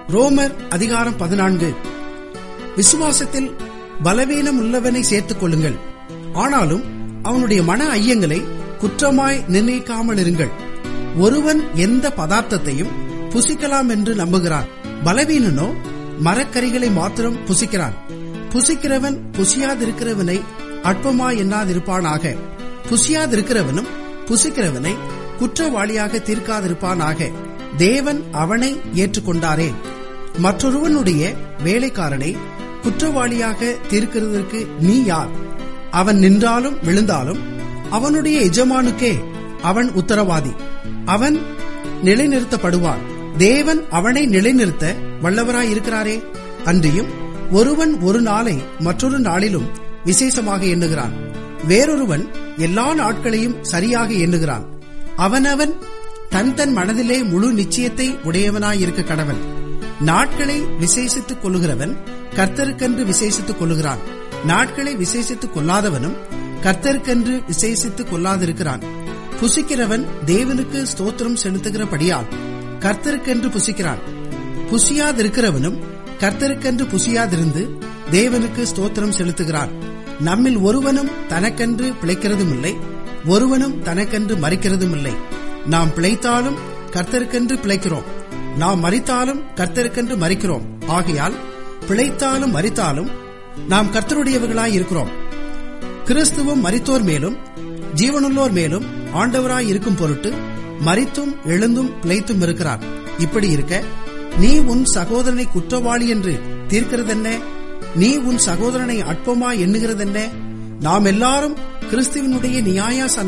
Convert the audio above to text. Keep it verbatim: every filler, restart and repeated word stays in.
ரோமர் அதிகாரம் பதினான்கு. விசுவாசத்தில் பலவீனம் உள்ளவனை சேர்த்துக் கொள்ளுங்கள், ஆனாலும் அவனுடைய மன ஐயங்களை குற்றமாய் நிர்ணயிக்காமல் இருங்கள். ஒருவன் எந்த பதார்த்தத்தையும் புசிக்கலாம் என்று நம்புகிறான், பலவீனனோ மரக்கறிகளை மாத்திரம் புசிக்கிறான். புசிக்கிறவன் புசியாதிருக்கிறவனை அற்பமாய் எண்ணாதிருப்பானாக. புசியாதிருக்கிறவனும் புசிக்கிறவனை குற்றவாளியாக தீர்க்காதிருப்பானாக. தேவன் அவனை ஏற்றுக்கொண்டாரே. மற்றொருவனுடைய வேலைக்காரனை குற்றவாளியாக தீர்க்கிறதற்கு நீ யார்? அவன் நின்றாலும் விழுந்தாலும் அவனுடைய எஜமானுக்கே அவன் உத்தரவாதி, அவன் நிலைநிறுத்தப்படுவான். தேவன் அவனை நிலைநிறுத்த வல்லவராயிருக்கிறாரே. அன்றியும் ஒருவன் ஒரு நாளை மற்றொரு நாளிலும் விசேஷமாக எண்ணுகிறான், வேறொருவன் எல்லா நாட்களையும் சரியாக எண்ணுகிறான். அவனவன் தன் தன் மனதிலே முழு நிச்சயத்தை உடையவனாயிருக்க கடவன். நாட்களை விசேஷித்துக் கொள்ளுகிறவன் கர்த்தருக்கென்று விசேஷித்துக் கொள்ளுகிறான். நாட்களை விசேஷித்துக் கொள்ளாதவனும் கர்த்தருக்கென்று விசேஷித்துக் கொள்ளாதிருக்கிறான். புசிக்கிறவன் தேவனுக்கு ஸ்தோத்திரம் செலுத்துகிறபடியால் கர்த்தருக்கென்று புசிக்கிறான். புசியாதிருக்கிறவனும் கர்த்தருக்கென்று புசியாதிருந்து தேவனுக்கு ஸ்தோத்திரம் செலுத்துகிறான். நம்மில் ஒருவனும் தனக்கென்று பிழைக்கிறதும் இல்லை, ஒருவனும் தனக்கென்று மரிக்கிறதும் இல்லை. நாம் பிழைத்தாலும் கர்த்தருக்கென்று பிழைக்கிறோம், நாம் மரித்தாலும் கர்த்தருக்கென்று மரிக்கிறோம். ஆகையால் பிழைத்தாலும் மரித்தாலும் நாம் கர்த்தருடையவர்களாய் இருக்கிறோம். கிறிஸ்துவும் மரித்தோர் மேலும் ஜீவனுள்ளோர் மேலும் ஆண்டவராய் இருக்கும் பொருட்டு மரித்தும் எழுந்தும் பிழைத்தும் இருக்கிறார். இப்படி இருக்க நீ உன் சகோதரனை குற்றவாளி என்று தீர்க்கிறதென்ன? நீ உன் சகோதரனை அற்பமாய் எண்ணுகிறதென்ன? நாம் எல்லாரும் கிறிஸ்துவினுடைய நியாயாசன